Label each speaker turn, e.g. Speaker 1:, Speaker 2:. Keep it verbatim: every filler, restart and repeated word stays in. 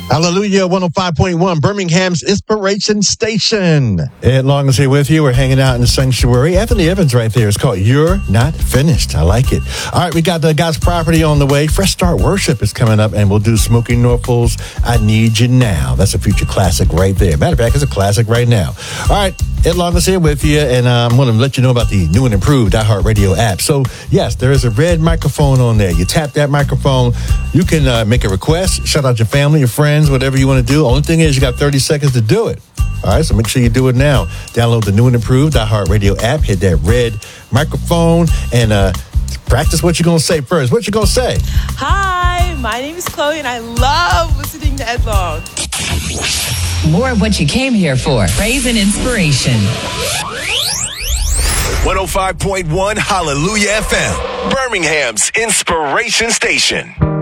Speaker 1: Hallelujah, one oh five point one, Birmingham's Inspiration Station.
Speaker 2: Ed Long is here with you. We're hanging out in the sanctuary. Anthony Evans right there. It's called You're Not Finished. I like it. All right, we got the God's Property on the way. Fresh Start Worship is coming up, and we'll do Smokey Norfolk's I Need You Now. That's a future classic right there. Matter of fact, it's a classic right now. All right, Ed Long is here with you, and uh, I'm going to let you know about the new and improved iHeartRadio app. So, yes, there is a red microphone on there. You tap that microphone, you can uh, make a request, shout out your family, your friends, whatever you want to do. Only thing is you got thirty seconds to do it. All right, so make sure you do it now. Download the new and improved iHeartRadio app, hit that red microphone, and uh, practice what you're going to say first. What you going to say?
Speaker 3: Hi, my name is Chloe, and I love listening to Ed Long.
Speaker 4: More of what you came here for. Praise and inspiration.
Speaker 5: one oh five point one Hallelujah F M, Birmingham's Inspiration Station.